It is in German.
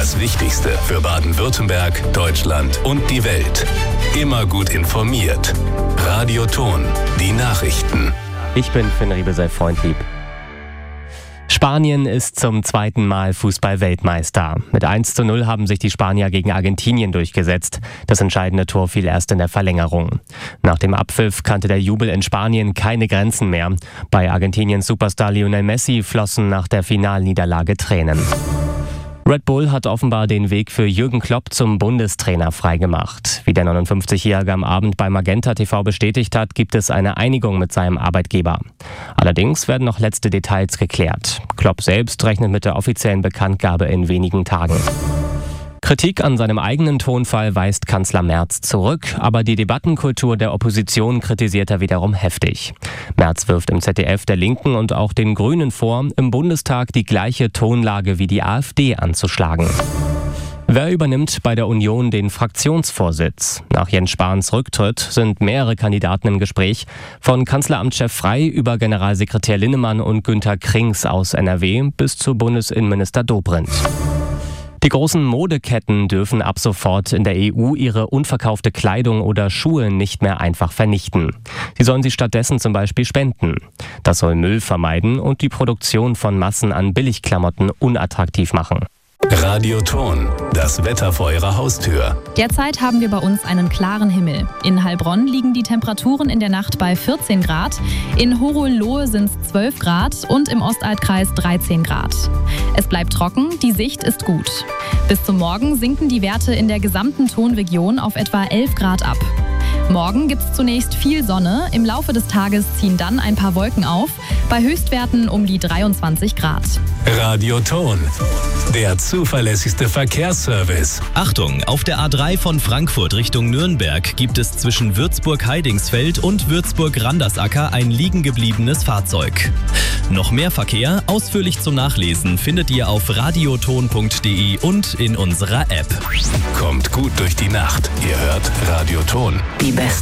Das Wichtigste für Baden-Württemberg, Deutschland und die Welt. Immer gut informiert. Radio Thon, die Nachrichten. Ich bin Finn Riebe, sei freundlieb. Spanien ist zum zweiten Mal Fußball-Weltmeister. Mit 1:0 haben sich die Spanier gegen Argentinien durchgesetzt. Das entscheidende Tor fiel erst in der Verlängerung. Nach dem Abpfiff kannte der Jubel in Spanien keine Grenzen mehr. Bei Argentiniens Superstar Lionel Messi flossen nach der Finalniederlage Tränen. Red Bull hat offenbar den Weg für Jürgen Klopp zum Bundestrainer freigemacht. Wie der 59-Jährige am Abend bei Magenta TV bestätigt hat, gibt es eine Einigung mit seinem Arbeitgeber. Allerdings werden noch letzte Details geklärt. Klopp selbst rechnet mit der offiziellen Bekanntgabe in wenigen Tagen. Kritik an seinem eigenen Tonfall weist Kanzler Merz zurück, aber die Debattenkultur der Opposition kritisiert er wiederum heftig. Merz wirft im ZDF der Linken und auch den Grünen vor, im Bundestag die gleiche Tonlage wie die AfD anzuschlagen. Wer übernimmt bei der Union den Fraktionsvorsitz? Nach Jens Spahns Rücktritt sind mehrere Kandidaten im Gespräch, von Kanzleramtschef Frey über Generalsekretär Linnemann und Günther Krings aus NRW bis zu Bundesinnenminister Dobrindt. Die großen Modeketten dürfen ab sofort in der EU ihre unverkaufte Kleidung oder Schuhe nicht mehr einfach vernichten. Sie sollen sie stattdessen zum Beispiel spenden. Das soll Müll vermeiden und die Produktion von Massen an Billigklamotten unattraktiv machen. Radio Thon, das Wetter vor Ihrer Haustür. Derzeit haben wir bei uns einen klaren Himmel. In Heilbronn liegen die Temperaturen in der Nacht bei 14 Grad, in Hohenlohe sind es 12 Grad und im Ostaltkreis 13 Grad. Es bleibt trocken, die Sicht ist gut. Bis zum Morgen sinken die Werte in der gesamten Thonregion auf etwa 11 Grad ab. Morgen gibt es zunächst viel Sonne, im Laufe des Tages ziehen dann ein paar Wolken auf, bei Höchstwerten um die 23 Grad. Radio Thon, der zuverlässigste Verkehrsservice. Achtung, auf der A3 von Frankfurt Richtung Nürnberg gibt es zwischen Würzburg-Heidingsfeld und Würzburg-Randersacker ein liegen gebliebenes Fahrzeug. Noch mehr Verkehr, ausführlich zum Nachlesen, findet ihr auf radiothon.de und in unserer App. Kommt gut durch die Nacht. Ihr hört Radio Thon. Die besten